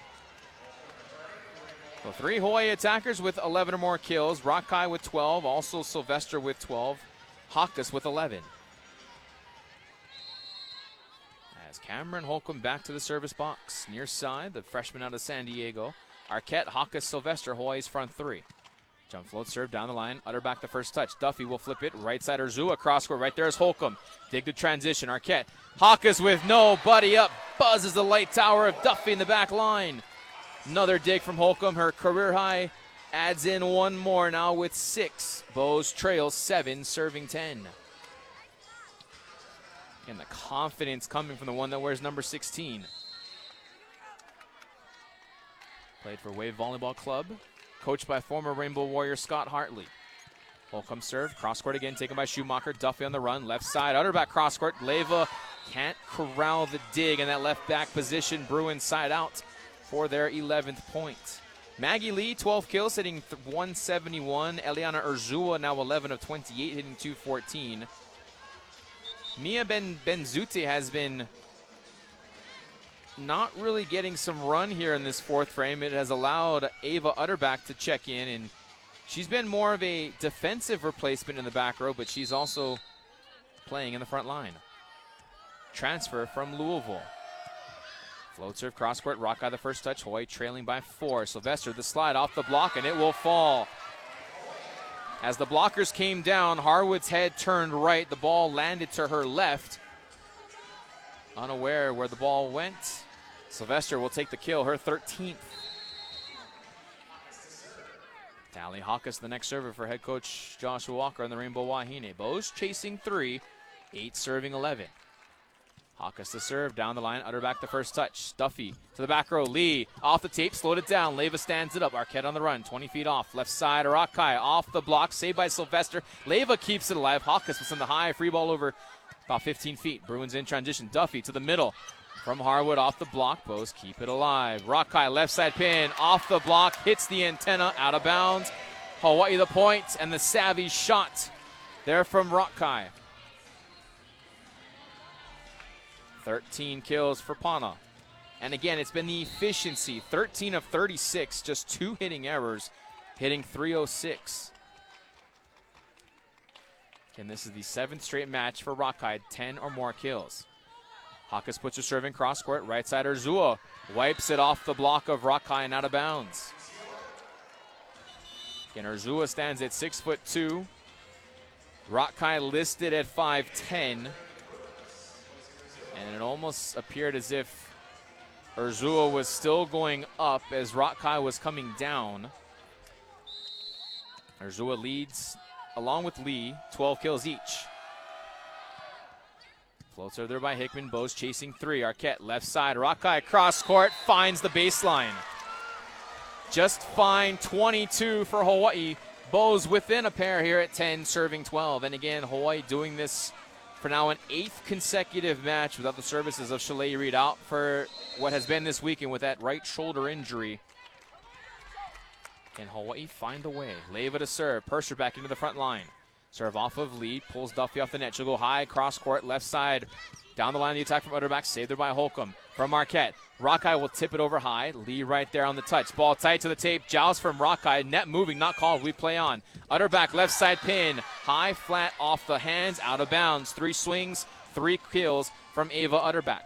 [SPEAKER 1] So 3 Hawaii attackers with 11 or more kills. Rockeye with 12, also Sylvester with 12, Hawkus with 11. As Cameron Holcomb back to the service box. Near side, the freshman out of San Diego. Arquette, Hawkus, Sylvester, Hawaii's front 3. Jump float serve down the line. Utter back the first touch. Duffy will flip it. Right side Urzua. Cross court. Right there is Holcomb. Dig the transition. Arquette. Hawkus with nobody up. Buzzes the light tower of Duffy in the back line. Another dig from Holcomb. Her career high adds in 1 more now with 6. Bows trails 7, serving 10. And the confidence coming from the one that wears number 16. Played for Wave Volleyball Club. Coached by former Rainbow Warrior Scott Hartley. Holcomb serve, cross court again, taken by Schumacher. Duffy on the run, left side, utter back cross court. Leyva can't corral the dig in that left back position. Bruins side out for their 11th point. Maggie Lee, 12 kills, hitting 171. Eliana Urzua now 11 of 28, hitting 214. Mia Benzute has been not really getting some run here in this fourth frame. It has allowed Ava Utterback to check in, and she's been more of a defensive replacement in the back row, but she's also playing in the front line. Transfer from Louisville. Float serve, cross court, Rockeye the first touch. Hawaii trailing by 4. Sylvester the slide off the block, and it will fall. As the blockers came down, Harwood's head turned right. The ball landed to her left. Unaware where the ball went. Sylvester will take the kill, her 13th. Tally Hawkus, the next server for head coach Joshua Walker on the Rainbow Wahine. Bows chasing 3, 8 serving 11. Hawkus the serve, down the line, utter back the first touch. Duffy to the back row, Lee off the tape, slowed it down. Leyva stands it up, Arquette on the run, 20 feet off. Left side, Rockeye off the block, saved by Sylvester. Leyva keeps it alive. Hawkus was in the high, free ball over about 15 feet. Bruins in transition. Duffy to the middle. From Harwood off the block. Bows keep it alive. Rockeye left side pin off the block. Hits the antenna out of bounds. Hawaii the point and the savvy shot there from Rockeye. 13 kills for Pana. And again, it's been the efficiency. 13 of 36. Just 2 hitting errors. Hitting 306. And this is the 7th straight match for Rockeye, 10 or more kills. Hawkus puts her serving cross court, right side Urzua wipes it off the block of Rockeye and out of bounds. Again, Urzua stands at 6'2". Rockeye listed at 5'10". And it almost appeared as if Urzua was still going up as Rockeye was coming down. Urzua leads along with Lee, 12 kills each. Floats are there by Hickman. Bows chasing 3. Arquette left side. Rockeye cross court finds the baseline. Just fine, 22 for Hawaii. Bows within a pair here at 10, serving 12. And again, Hawaii doing this for now an 8th consecutive match without the services of Shalei Reed, out for what has been this weekend with that right shoulder injury. Can Hawaii find a way? Leyva to serve. Purser back into the front line. Serve off of Lee. Pulls Duffy off the net. She'll go high, cross court, left side. Down the line of the attack from Utterback. Saved there by Holcomb. From Marquette. Rockeye will tip it over high. Lee right there on the touch. Ball tight to the tape. Joust from Rockeye. Net moving, not called. We play on. Utterback left side pin. High, flat, off the hands, out of bounds. 3 swings, 3 kills from Ava Utterback.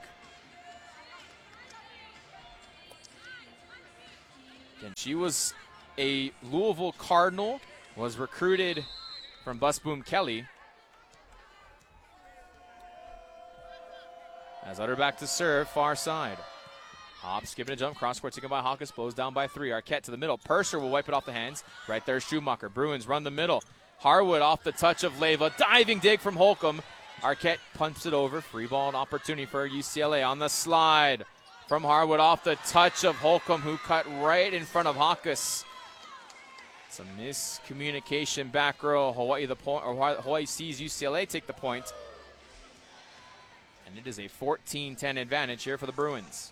[SPEAKER 1] And she was a Louisville Cardinal, was recruited from Busboom Kelly. As Utterback to serve, far side. Hop, skipping a jump, cross court taken by Hawkins, blows down by 3. Arquette to the middle. Purser will wipe it off the hands. Right there, Schumacher. Bruins run the middle. Harwood off the touch of Leyva. Diving dig from Holcomb. Arquette punts it over. Free ball opportunity for UCLA on the slide. From Harwood off the touch of Holcomb, who cut right in front of Hawkins. Some miscommunication back row. Hawaii sees UCLA take the point. And it is a 14-10 advantage here for the Bruins.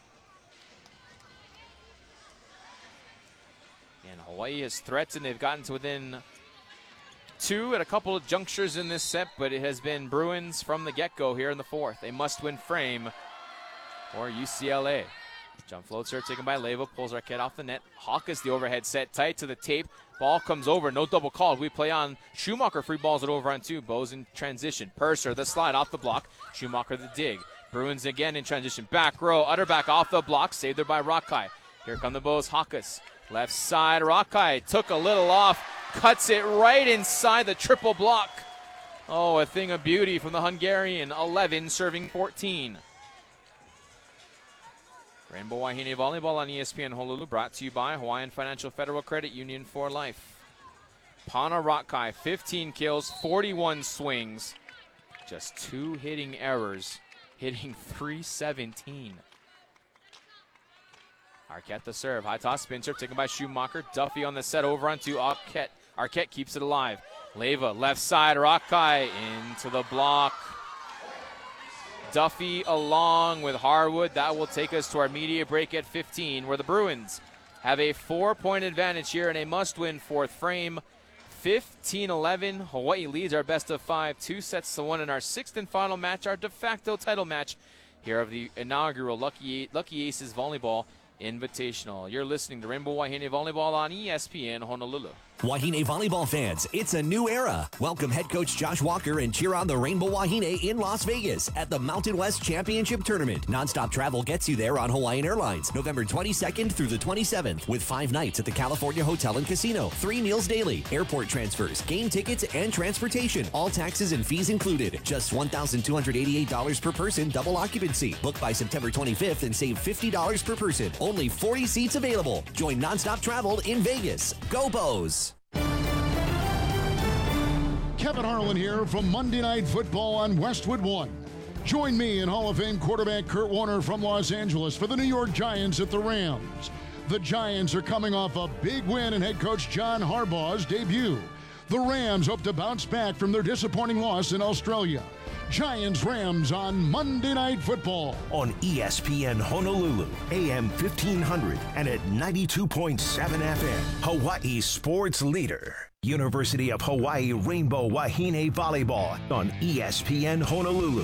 [SPEAKER 1] And Hawaii has threatened. They've gotten to within 2 at a couple of junctures in this set, but it has been Bruins from the get-go here in the 4th. A must-win frame for UCLA. Jump float serve taken by Leyva. Pulls Arquette off the net. Hawkins the overhead set tight to the tape. Ball comes over. No double called. We play on. Schumacher free balls it over on 2. Bows in transition. Purser the slide off the block. Schumacher the dig. Bruins again in transition. Back row. Utterback off the block. Saved there by Rockeye. Here come the Bows. Hawkins. Left side. Rockeye took a little off. Cuts it right inside the triple block. Oh, a thing of beauty from the Hungarian. 11 serving 14. Rainbow Wahine Volleyball on ESPN Honolulu, brought to you by Hawaiian Financial Federal Credit Union for Life. Pana Rockeye, 15 kills, 41 swings, just 2 hitting errors, hitting .317. Arquette the serve, high toss spin serve taken by Schumacher. Duffy on the set over onto Arquette. Arquette keeps it alive. Leyva, left side, Rockeye into the block. Duffy along with Harwood. That will take us to our media break at 15, where the Bruins have a 4-point advantage here in a must-win 4th frame. 15-11. Hawaii leads our best of 5, 2 sets to 1 in our 6th and final match, our de facto title match here of the inaugural Lucky Aces Volleyball Invitational. You're listening to Rainbow Wahine Volleyball on ESPN Honolulu.
[SPEAKER 12] Wahine volleyball fans, it's a new era. Welcome head coach Josh Walker and cheer on the Rainbow Wahine in Las Vegas at the Mountain West Championship Tournament. Nonstop travel gets you there on Hawaiian Airlines, November 22nd through the 27th, with 5 nights at the California Hotel and Casino, 3 meals daily, airport transfers, game tickets, and transportation. All taxes and fees included. Just $1,288 per person, double occupancy. Book by September 25th and save $50 per person. Only 40 seats available. Join Nonstop Travel in Vegas. Go Bows!
[SPEAKER 11] Kevin Harlan here from Monday Night Football on Westwood One. Join me and Hall of Fame quarterback Kurt Warner from Los Angeles for the New York Giants at the Rams. The Giants are coming off a big win in head coach John Harbaugh's debut. The Rams hope to bounce back from their disappointing loss in Australia. Giants-Rams on Monday Night Football.
[SPEAKER 4] On ESPN Honolulu, AM 1500 and at 92.7 FM. Hawaii sports leader. University of Hawaii Rainbow Wahine Volleyball on ESPN Honolulu.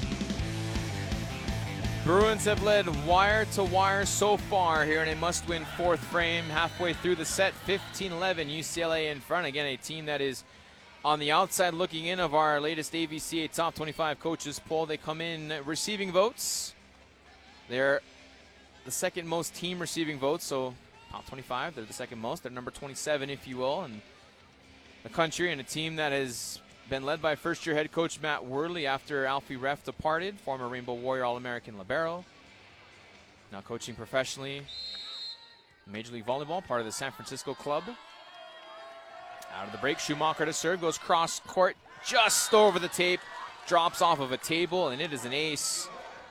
[SPEAKER 1] Bruins have led wire to wire so far here in a must-win 4th frame. Halfway through the set, 15-11, UCLA in front. Again, a team that is on the outside looking in of our latest AVCA Top 25 Coaches poll. They come in receiving votes. They're the second most team receiving votes, so Top 25, they're the second most. They're number 27, if you will, in the country, and a team that has been led by first-year head coach Matt Worley after Alfie Reff departed, former Rainbow Warrior All-American libero. Now coaching professionally in Major League Volleyball, part of the San Francisco club. Out of the break, Schumacher to serve, goes cross court, just over the tape, drops off of a table, and it is an ace.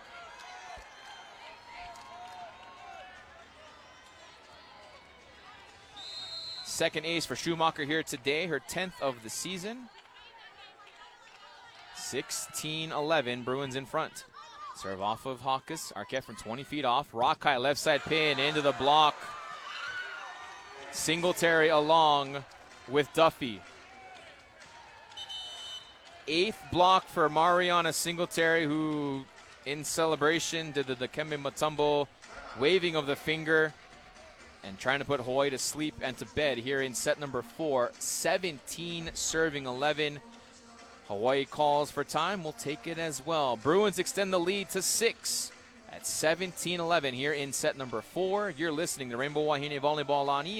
[SPEAKER 1] Second ace for Schumacher here today, her 10th of the season. 16-11, Bruins in front. Serve off of Hawkins. Arquette from 20 feet off. Rockeye left side pin into the block. Singletary along with Duffy. 8th block for Mariana Singletary, who in celebration did the Dikembe Mutombo waving of the finger and trying to put Hawaii to sleep and to bed here in set number 4. 17 serving 11. Hawaii calls for time. We'll take it as well. Bruins extend the lead to 6 at 17-11 here in set number 4. You're listening to Rainbow Wahine Volleyball on